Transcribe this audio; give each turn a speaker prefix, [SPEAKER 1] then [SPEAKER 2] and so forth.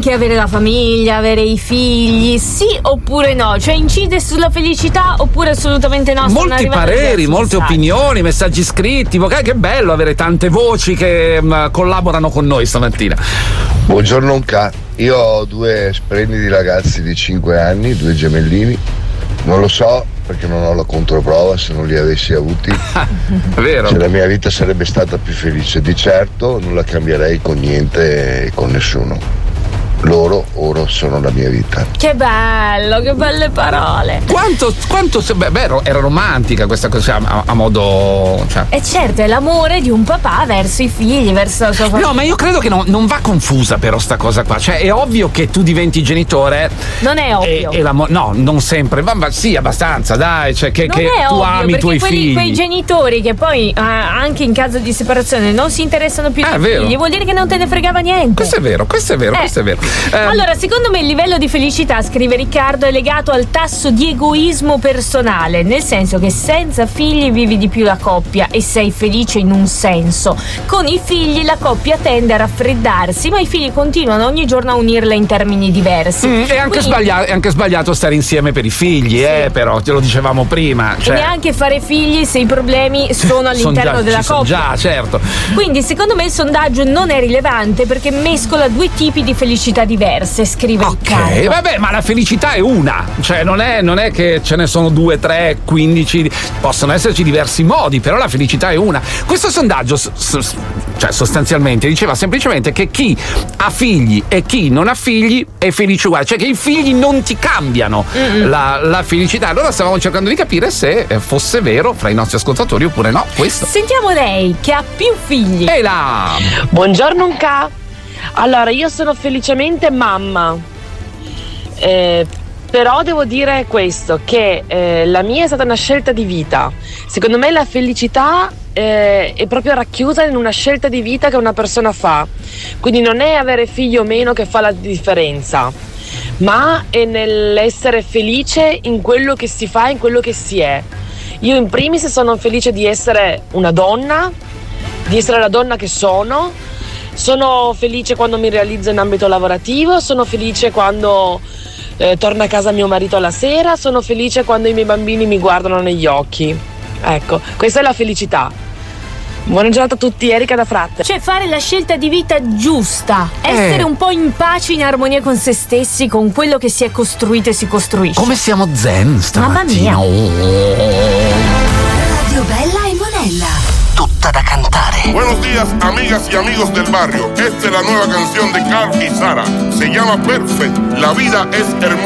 [SPEAKER 1] anche avere la famiglia, avere i figli, sì oppure no? Cioè incide sulla felicità oppure assolutamente no?
[SPEAKER 2] Molti pareri, molte opinioni, messaggi scritti. Che bello avere tante voci che collaborano con noi stamattina.
[SPEAKER 3] Buongiorno io ho 2 splendidi ragazzi di 5 anni, 2 gemellini. Non lo so perché non ho la controprova, se non li avessi avuti
[SPEAKER 2] vero.
[SPEAKER 3] Se la mia vita sarebbe stata più felice. Di certo non la cambierei con niente e con nessuno. Loro ora sono la mia vita.
[SPEAKER 1] Che bello, che belle parole.
[SPEAKER 2] Quanto era romantica questa cosa a modo, cioè.
[SPEAKER 1] E certo, è l'amore di un papà verso i figli, verso la sua famiglia.
[SPEAKER 2] No, ma io credo che non va confusa però sta cosa qua. Cioè è ovvio che tu diventi genitore.
[SPEAKER 1] Non è ovvio.
[SPEAKER 2] No, non sempre. Ma sì, abbastanza, dai. Cioè che tu
[SPEAKER 1] ovvio,
[SPEAKER 2] ami i tuoi figli.
[SPEAKER 1] Quei genitori che poi anche in caso di separazione non si interessano più dei
[SPEAKER 2] vero.
[SPEAKER 1] figli, vuol dire che non te ne fregava niente.
[SPEAKER 2] Questo è vero.
[SPEAKER 1] Allora, secondo me il livello di felicità, scrive Riccardo, è legato al tasso di egoismo personale, nel senso che senza figli vivi di più la coppia e sei felice in un senso. Con i figli la coppia tende a raffreddarsi, ma i figli continuano ogni giorno a unirla in termini diversi.
[SPEAKER 2] È anche sbagliato stare insieme per i figli, sì. Però te lo dicevamo prima.
[SPEAKER 1] E neanche fare figli se i problemi sono all'interno della coppia.
[SPEAKER 2] Già, certo.
[SPEAKER 1] Quindi secondo me il sondaggio non è rilevante perché mescola 2 tipi di felicità diverse, scrive Riccardo.
[SPEAKER 2] Ok, vabbè, ma la felicità è una, cioè non è che ce ne sono 2, 3, 15, possono esserci diversi modi, però la felicità è una. Questo sondaggio cioè sostanzialmente diceva semplicemente che chi ha figli e chi non ha figli è felice uguale, cioè che i figli non ti cambiano la felicità. Allora stavamo cercando di capire se fosse vero fra i nostri ascoltatori oppure no questo.
[SPEAKER 1] Sentiamo lei che ha più figli.
[SPEAKER 2] E là.
[SPEAKER 4] Buongiorno Allora, io sono felicemente mamma, però devo dire questo, che la mia è stata una scelta di vita. Secondo me la felicità è proprio racchiusa in una scelta di vita che una persona fa. Quindi non è avere figli o meno che fa la differenza, ma è nell'essere felice in quello che si fa, in quello che si è. Io in primis sono felice di essere una donna, di essere la donna che sono felice quando mi realizzo in ambito lavorativo, sono felice quando torna a casa mio marito la sera, sono felice quando i miei bambini mi guardano negli occhi. Ecco, questa è la felicità. Buona giornata a tutti, Erika da Fratte.
[SPEAKER 1] Cioè fare la scelta di vita giusta, essere un po' in pace, in armonia con se stessi, con quello che si è costruito e si costruisce.
[SPEAKER 2] Come siamo zen stamattina.
[SPEAKER 1] Mamma mia.
[SPEAKER 5] Radio Bella e Monella.
[SPEAKER 6] Tutta da cantare.
[SPEAKER 7] Buenos días, amigas y amigos del barrio. Esta es la nueva canción de Carl y Sara. Se llama Perfect. La vida es hermosa.